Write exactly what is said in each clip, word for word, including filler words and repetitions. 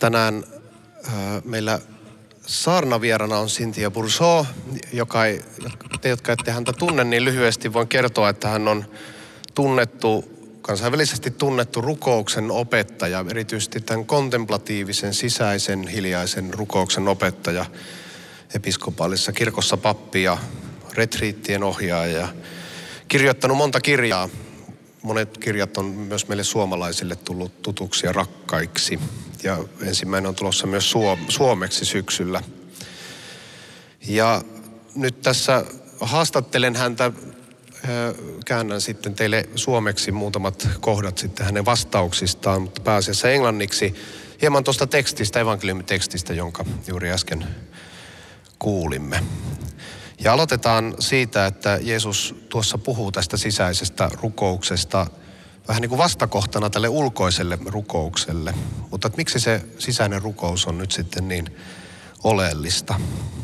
Tänään äh, meillä saarnavierana on Cynthia Bourgeault, joka ei, te, jotka ette häntä tunne, niin lyhyesti voin kertoa, että hän on tunnettu, kansainvälisesti tunnettu rukouksen opettaja, erityisesti tämän kontemplatiivisen, sisäisen, hiljaisen rukouksen opettaja episkopaalisessa kirkossa pappi ja retriittien ohjaaja ja kirjoittanut monta kirjaa. Monet kirjat on myös meille suomalaisille tullut tutuksi ja rakkaiksi. Ja ensimmäinen on tulossa myös suomeksi syksyllä. Ja nyt tässä haastattelen häntä, käännän sitten teille suomeksi muutamat kohdat sitten hänen vastauksistaan, mutta pääasiassa englanniksi. Hieman tuosta tekstistä, evankeliumitekstistä, jonka juuri äsken kuulimme. Ja aloitetaan siitä, että Jeesus tuossa puhuu tästä sisäisestä rukouksesta vähän niin kuin vastakohtana tälle ulkoiselle rukoukselle. Mutta että miksi se sisäinen rukous on nyt sitten niin oleellista?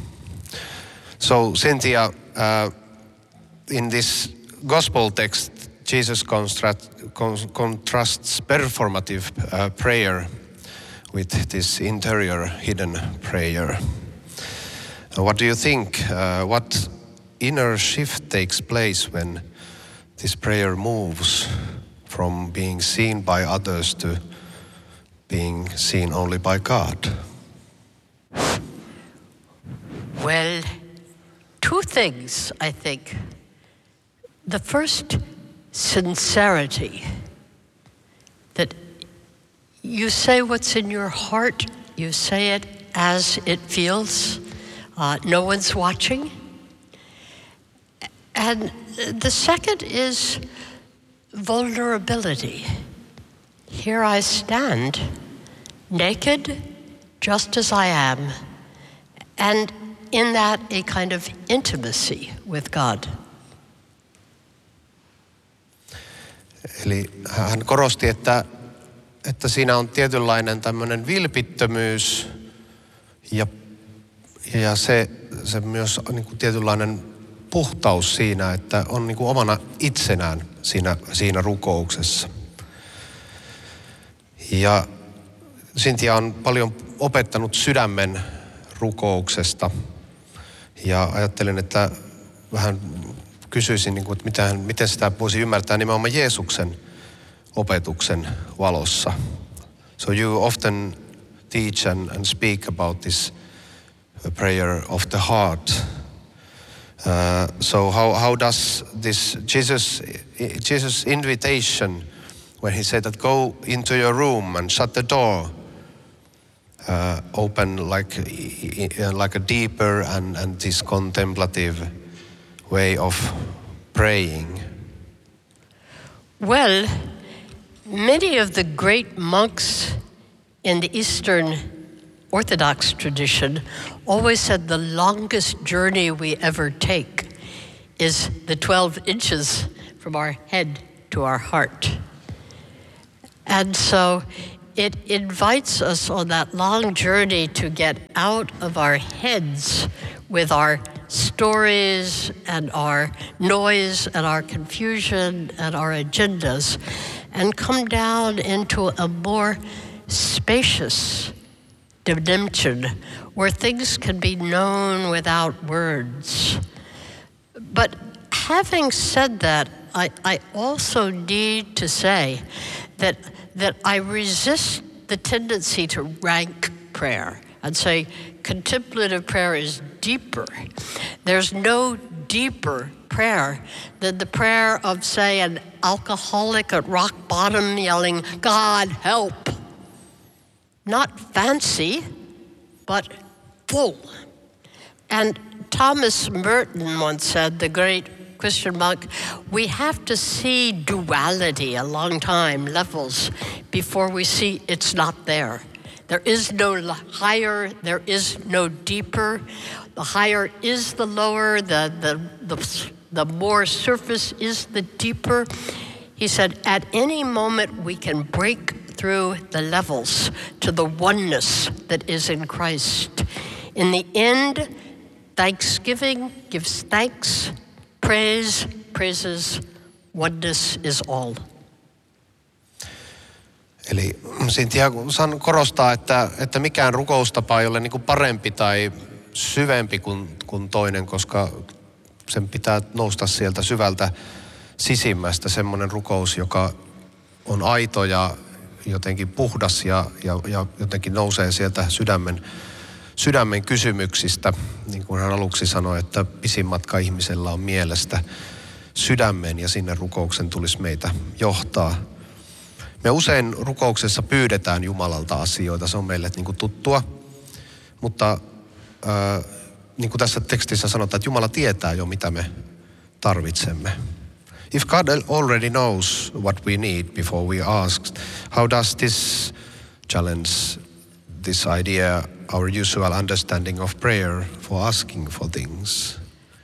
So Cynthia, uh, in this gospel text, Jesus contrasts performative uh, prayer with this interior hidden prayer. What do you think? Uh, what inner shift takes place when this prayer moves from being seen by others to being seen only by God? Well, two things, I think. The first, sincerity. That you say what's in your heart, you say it as it feels. Uh, no one's watching. And the second is vulnerability. Here I stand, naked, just as I am, and in that a kind of intimacy with God. Eli hän korosti, että, että siinä on tietynlainen tämmöinen vilpittömyys ja Ja se, se myös niin kuin tietynlainen puhtaus siinä, että on niin kuin omana itsenään siinä, siinä rukouksessa. Ja Cynthia on paljon opettanut sydämen rukouksesta. Ja ajattelen, että vähän kysyisin, niin kuin, että miten, miten sitä voisi ymmärtää nimenomaan Jeesuksen opetuksen valossa. So you often teach and, and speak about this a prayer of the heart. Uh, so how how does this Jesus Jesus invitation, when he said that go into your room and shut the door, uh, open like like a deeper and and this contemplative way of praying? Well, many of the great monks in the Eastern Orthodox tradition always said the longest journey we ever take is the twelve inches from our head to our heart. And so it invites us on that long journey to get out of our heads with our stories and our noise and our confusion and our agendas and come down into a more spacious dimension where things can be known without words. But having said that, I, I also need to say that that I resist the tendency to rank prayer and say contemplative prayer is deeper. There's no deeper prayer than the prayer of, say, an alcoholic at rock bottom yelling, "God help." Not fancy, but full. And Thomas Merton once said, the great Christian monk, we have to see duality a long time, levels, before we see it's not there. There is no higher, there is no deeper. The higher is the lower, the, the, the, the more surface is the deeper. He said, at any moment we can break through the levels to the oneness that is in Christ. In the end, thanksgiving gives thanks, praise praises, oneness is all. Eli Cynthia saan korostaa, että, että mikään rukoustapa ei ole niin kuin parempi tai syvempi kuin, kuin toinen, koska sen pitää nousta sieltä syvältä sisimmästä semmoinen rukous, joka on aito ja jotenkin puhdas ja, ja, ja jotenkin nousee sieltä sydämen, sydämen kysymyksistä. Niin kuin hän aluksi sanoi, että pisin matka ihmisellä on mielestä sydämeen ja sinne rukouksen tulisi meitä johtaa. Me usein rukouksessa pyydetään Jumalalta asioita, se on meille niin kuin tuttua, mutta äh, niin kuin tässä tekstissä sanotaan, että Jumala tietää jo mitä me tarvitsemme. If God already knows what we need before we ask, how does this challenge this idea, our usual understanding of prayer for asking for things?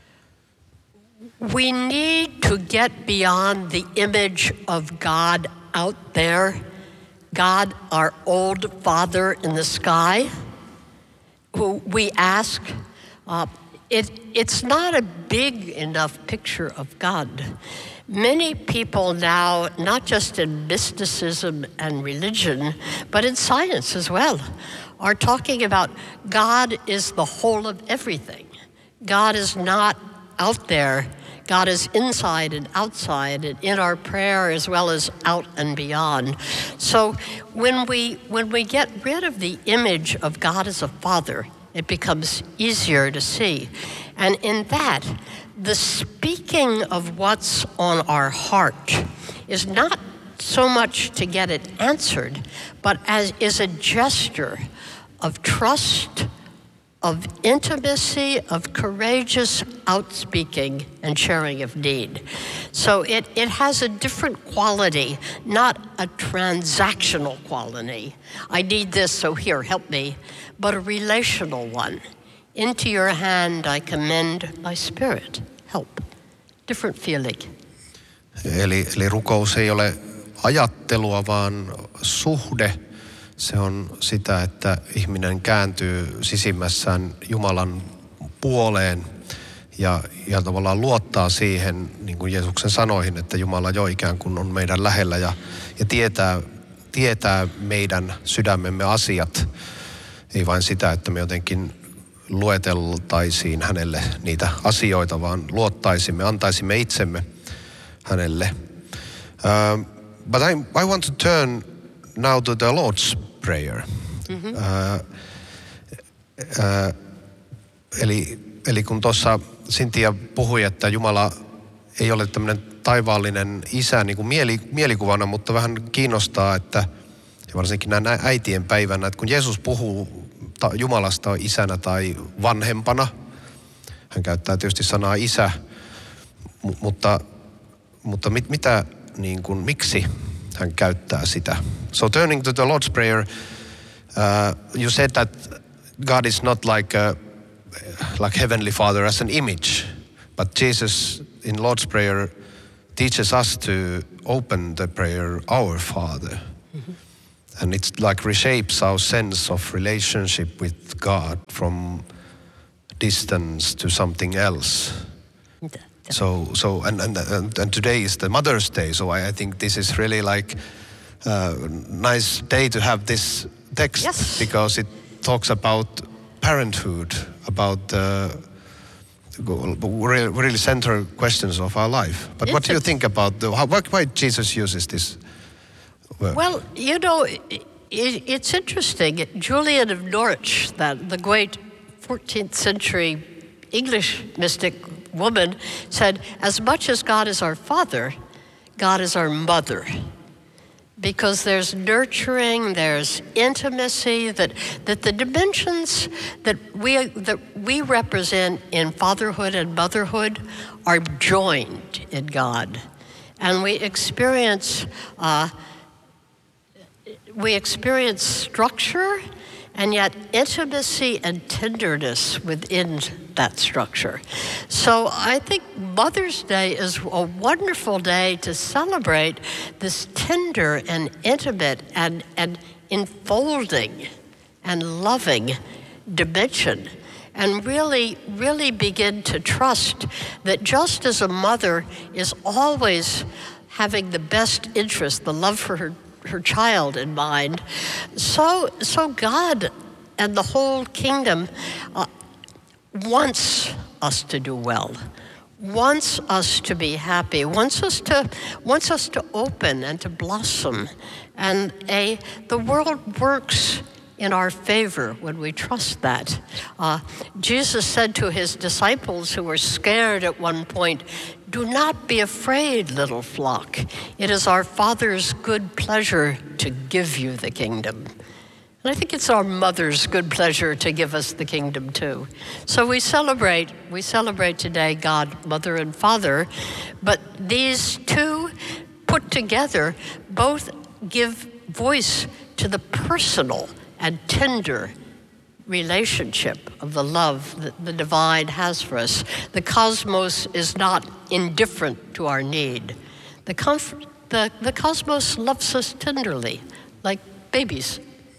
We need to get beyond the image of God out there, God, our old Father in the sky, who we ask. Uh, it, it's not a big enough picture of God. Many people now, not just in mysticism and religion, but in science as well, are talking about God is the whole of everything. God is not out there. God is inside and outside and in our prayer as well as out and beyond. So when we when we get rid of the image of God as a father, it becomes easier to see. And in that, the speaking of what's on our heart is not so much to get it answered, but as is a gesture of trust, of intimacy, of courageous outspeaking and sharing of need. So it, it has a different quality, not a transactional quality. I need this, so here, help me, but a relational one. Into your hand I commend my spirit. Help. Different feeling. Eli, eli rukous ei ole ajattelua, vaan suhde. Se on sitä, että ihminen kääntyy sisimmässään Jumalan puoleen ja, ja tavallaan luottaa siihen, niin kuin Jeesuksen sanoihin, että Jumala jo ikään kuin on meidän lähellä ja, ja tietää, tietää meidän sydämemme asiat. Ei vain sitä, että me jotenkin lueteltaisiin hänelle niitä asioita, vaan luottaisimme, antaisimme itsemme hänelle. Uh, but I, I want to turn now to the Lord's Prayer. Mm-hmm. Uh, uh, eli, eli kun tuossa Cynthia puhui, että Jumala ei ole tämmöinen taivaallinen isä niin kuin mieli, mielikuvana, mutta vähän kiinnostaa, että ja varsinkin näin äitien päivänä, että kun Jeesus puhuu ta, Jumalasta isänä tai vanhempana, hän käyttää tietysti sanaa isä, m- mutta, mutta mit, mitä, niin kuin, miksi hän käyttää sitä? So turning to the Lord's Prayer, uh, you said that God is not like a, like Heavenly Father as an image, but Jesus in Lord's Prayer teaches us to open the prayer, Our Father. Mm-hmm. And it's like reshapes our sense of relationship with God from distance to something else. Yeah. So, so and, and and and today is the Mother's Day, so I, I think this is really like a nice day to have this text, yes, because it talks about parenthood, about uh, really, really central questions of our life. But It's what do you a- think about the, how, why Jesus uses this word? Well, you know, it, it's interesting. Julian of Norwich, that the great fourteenth century English mystic woman, said, as much as God is our father, God is our mother. Because there's nurturing, there's intimacy, that, that the dimensions that we, that we represent in fatherhood and motherhood are joined in God. And we experience, uh, we experience structure and yet intimacy and tenderness within that structure. So I think Mother's Day is a wonderful day to celebrate this tender and intimate and, and enfolding and loving dimension, and really, really begin to trust that just as a mother is always having the best interest, the love for her her child in mind. So, so God and the whole kingdom uh, wants us to do well, wants us to be happy, wants us to wants us to open and to blossom. And a the world works in our favor when we trust that. Uh, Jesus said to his disciples who were scared at one point, "Do not be afraid, little flock. It is our Father's good pleasure to give you the kingdom." And I think it's our mother's good pleasure to give us the kingdom too. So we celebrate, we celebrate today God, Mother and Father, but these two put together both give voice to the personal and tender relationship of the love that the divine has for us. The cosmos is not indifferent to our need. The, conf- the, the cosmos loves us tenderly, like babies.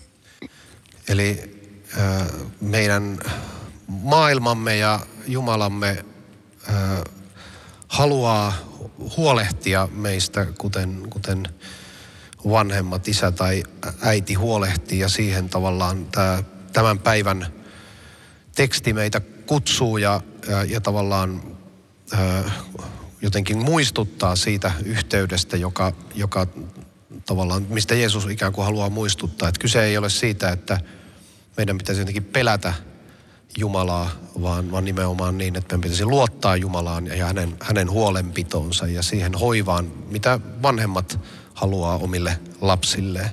Eli äh, meidän maailmamme ja Jumalamme äh, haluaa huolehtia meistä, kuten, kuten vanhemmat, isä tai äiti huolehtii, ja siihen tavallaan tämä, tämän päivän teksti meitä kutsuu ja, ja, ja tavallaan äh, jotenkin muistuttaa siitä yhteydestä, joka, joka tavallaan, mistä Jeesus ikään kuin haluaa muistuttaa. Että kyse ei ole siitä, että meidän pitäisi jotenkin pelätä Jumalaa, vaan, vaan nimenomaan niin, että meidän pitäisi luottaa Jumalaan ja hänen, hänen huolenpitoonsa ja siihen hoivaan, mitä vanhemmat haluaa omille lapsilleen.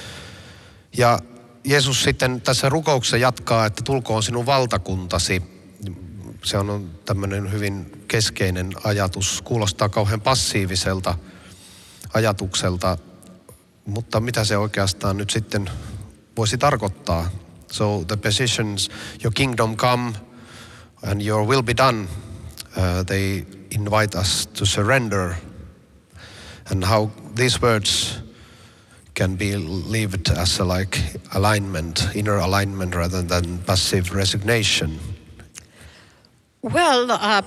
Ja Jeesus sitten tässä rukouksessa jatkaa, että tulkoon sinun valtakuntasi. Se on tämmöinen hyvin keskeinen ajatus. Kuulostaa kauhean passiiviselta ajatukselta, mutta mitä se oikeastaan nyt sitten voisi tarkoittaa? So the positions, your kingdom come and your will be done, uh, they invite us to surrender. And how these words can be lived as a like alignment, inner alignment rather than passive resignation. Well, uh,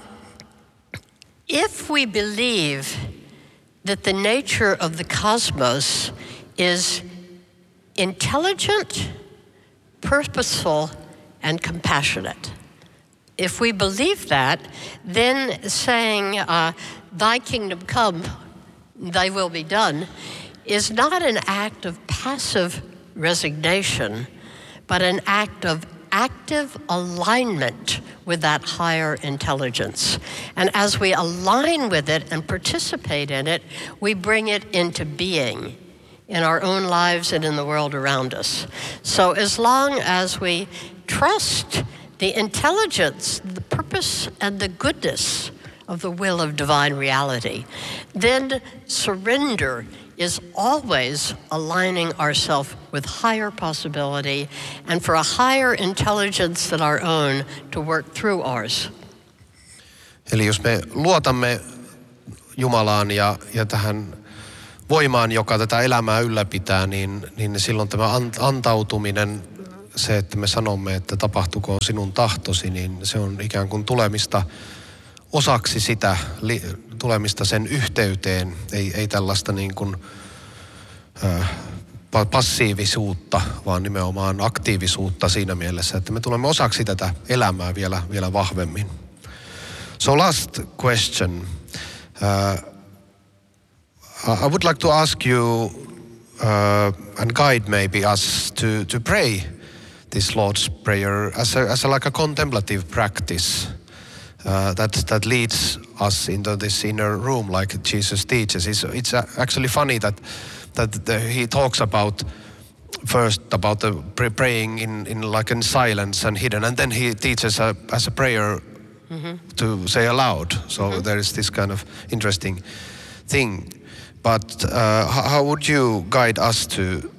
if we believe that the nature of the cosmos is intelligent, purposeful, and compassionate, if we believe that, then saying, uh, thy kingdom come, thy will be done, is not an act of passive resignation, but an act of active alignment with that higher intelligence. And as we align with it and participate in it, we bring it into being in our own lives and in the world around us. So as long as we trust the intelligence, the purpose, and the goodness of the will of divine reality, then surrender is always aligning ourselves with higher possibility and for a higher intelligence than our own to work through ours. Eli jos me luotamme Jumalaan ja, ja tähän voimaan, joka tätä elämää ylläpitää, niin, niin silloin tämä antautuminen, se, että me sanomme, että tapahtukoon sinun tahtosi, niin se on ikään kuin tulemista osaksi sitä, li, tulemista sen yhteyteen, ei, ei tällaista niin kuin äh, passiivisuutta, vaan nimenomaan aktiivisuutta siinä mielessä, että me tulemme osaksi tätä elämää vielä, vielä vahvemmin. So last question. Uh, I would like to ask you uh, and guide maybe us to, to pray this Lord's Prayer as a, as a, like a contemplative practice. Uh, that that leads us into this inner room, like Jesus teaches. It's, it's actually funny that that the, he talks about first about the praying in, in like in silence and hidden, and then he teaches a, as a prayer mm-hmm. to say aloud. So mm-hmm. there is this kind of interesting thing. But uh, how, how would you guide us to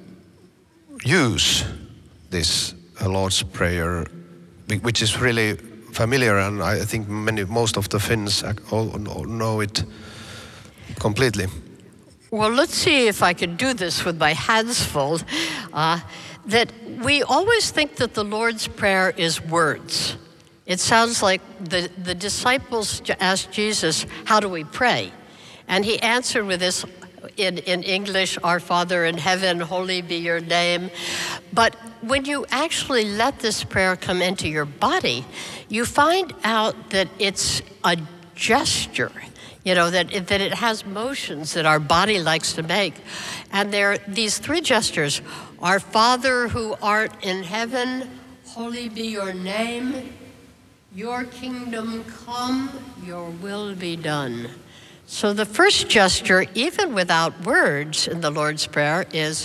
use this uh, Lord's Prayer, which is really familiar, and I think many, most of the Finns know it completely. Well, let's see if I can do this with my hands full. Uh, that we always think that the Lord's Prayer is words. It sounds like the, the disciples asked Jesus, how do we pray? And he answered with this, in, in English, Our Father in heaven, holy be your name. But when you actually let this prayer come into your body, you find out that it's a gesture, you know, that it, that it has motions that our body likes to make. And there are these three gestures: Our Father who art in heaven, holy be your name, your kingdom come, your will be done. So the first gesture, even without words in the Lord's Prayer, is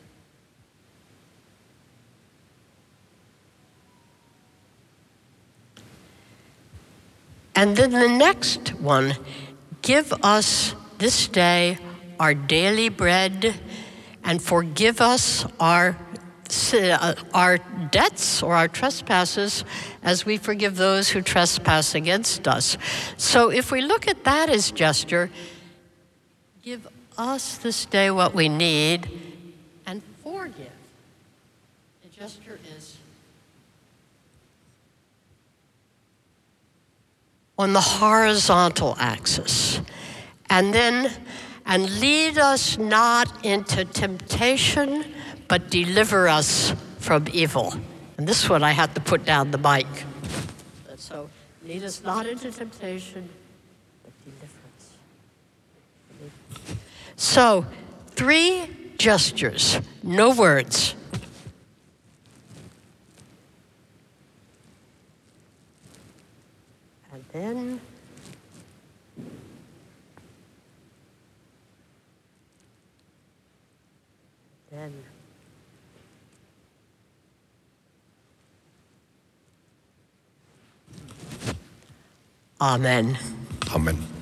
and then the next one, give us this day our daily bread, and forgive us our uh, our debts or our trespasses as we forgive those who trespass against us. So if we look at that as gesture, give us this day what we need, and forgive. The gesture is on the horizontal axis. And then, and lead us not into temptation, but deliver us from evil. And this one I had to put down the mic. So, lead us not into temptation, but deliver us. So, three gestures, no words. And then, then, Amen. Amen.